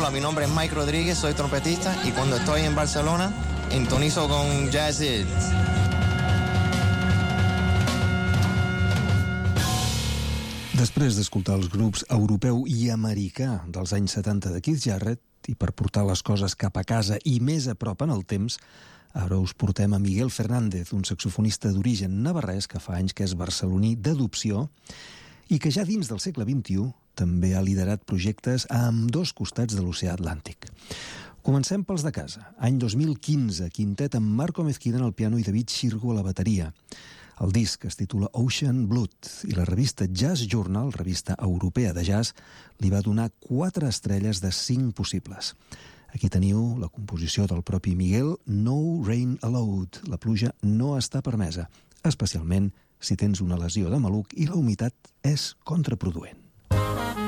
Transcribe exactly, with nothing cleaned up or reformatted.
Hola, mi nombre es Mike Rodríguez, soy trompetista y cuando estoy en Barcelona, intonizo con Jazz Hits. Després d'escoltar els grups europeu i americà dels anys setanta de Keith Jarrett, i per portar les coses cap a casa i més a prop en el temps, ara us portem a Miguel Fernández, un saxofonista d'origen navarrès que fa anys que és barceloní d'adopció i que ja dins del segle vint-i-u també ha liderat projectes a ambdós costats de l'oceà Atlàntic. Comencem pels de casa. Any dos mil quinze, quintet amb Marco Mezquida en el piano i David Xirgo a la bateria. El disc es titula Ocean Blood i la revista Jazz Journal, revista europea de jazz, li va donar quatre estrelles de cinc possibles. Aquí teniu la composició del propi Miguel, No Rain Allowed, la pluja no està permesa, especialment si tens una lesió de maluc i la humitat és contraproduent.